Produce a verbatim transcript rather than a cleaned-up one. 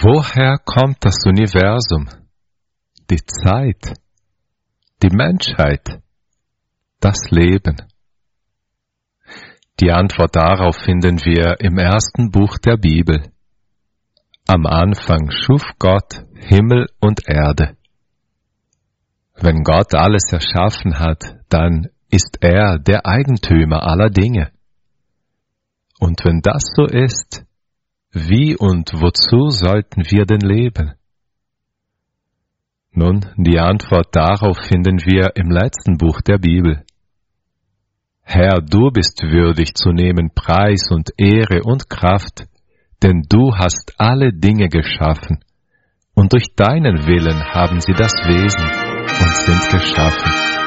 Woher kommt das Universum, die Zeit, die Menschheit, das Leben? Die Antwort darauf finden wir im ersten Buch der Bibel. Am Anfang schuf Gott Himmel und Erde. Wenn Gott alles erschaffen hat, dann ist er der Eigentümer aller Dinge. Und wenn das so ist, wie und wozu sollten wir denn leben? Nun, die Antwort darauf finden wir im letzten Buch der Bibel. Herr, du bist würdig zu nehmen Preis und Ehre und Kraft, denn du hast alle Dinge geschaffen, und durch deinen Willen haben sie das Wesen und sind geschaffen.